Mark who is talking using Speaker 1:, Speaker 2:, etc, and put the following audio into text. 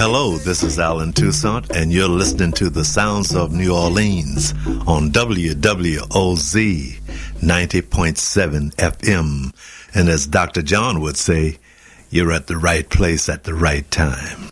Speaker 1: Hello, this is Alan Toussaint, and you're listening to the sounds of New Orleans on WWOZ 90.7 FM. And as Dr. John would say, you're at the right place at the right time.